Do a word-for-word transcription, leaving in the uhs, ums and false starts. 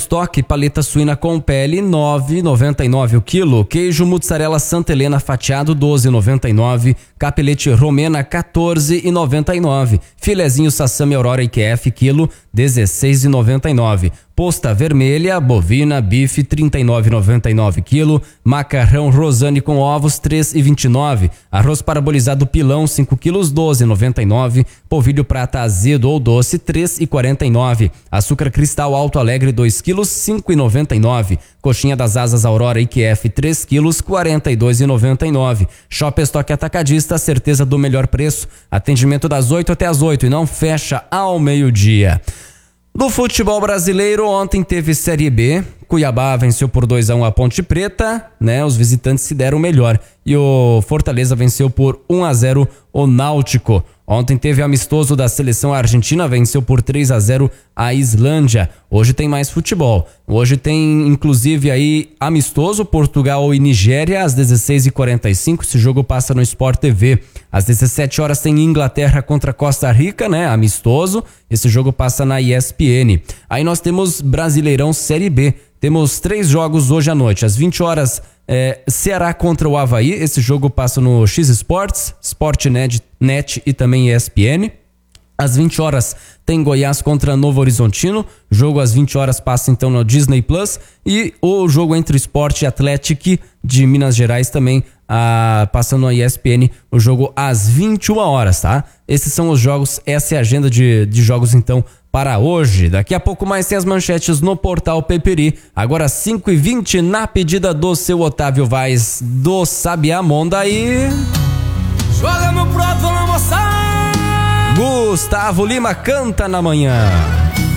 estoque, paleta suína com pele, nove reais e noventa e nove centavos o quilo. Queijo mussarela Santa Helena fatiado, doze reais e noventa e nove centavos. Capelete romena, quatorze reais e noventa e nove centavos. Filezinho Sassami Aurora I Q F, quilo, dezesseis reais e noventa e nove centavos. Posta vermelha, bovina, bife, trinta e nove reais e noventa e nove centavos quilo. Macarrão Rosane com ovos, três reais e vinte e nove centavos. Arroz parabolizado pilão, cinco quilos, doze reais e noventa e nove centavos. Polvilho prata azedo ou doce, três reais e quarenta e nove centavos. Açúcar cristal Alto Alegre, dois quilos, cinco reais e noventa e nove centavos. Coxinha das asas Aurora I Q F, três quilos, quarenta e dois reais e noventa e nove centavos. Shop Estoque Atacadista, certeza do melhor preço. Atendimento das oito até as oito e não fecha ao meio-dia. Do futebol brasileiro, ontem teve Série B. Cuiabá venceu por dois a um a Ponte Preta, né? Os visitantes se deram melhor. E o Fortaleza venceu por um a zero o Náutico. Ontem teve amistoso da seleção argentina, venceu por três a zero a Islândia. Hoje tem mais futebol. Hoje tem inclusive aí amistoso Portugal e Nigéria às dezesseis e quarenta e cinco. Esse jogo passa no Sport T V. Às dezessete horas tem Inglaterra contra Costa Rica, né? Amistoso. Esse jogo passa na E S P N. Aí nós temos Brasileirão Série B. Temos três jogos hoje à noite. Às vinte horas, é, Ceará contra o Avaí. Esse jogo passa no X Sports, Sportnet Net e também E S P N. Às vinte horas tem Goiás contra Novo Horizontino. Jogo às vinte horas passa então no Disney Plus. E o jogo entre Sport e Atlético de Minas Gerais também ah, passando na E S P N. O jogo às vinte e uma horas, tá? Esses são os jogos, essa é a agenda de, de jogos então para hoje. Daqui a pouco mais tem as manchetes no Portal Peperi. Agora cinco e vinte na pedida do seu Otávio Vaz do Sabiá Mondaí. Joga no prato na moçada. Gustavo Lima canta na manhã.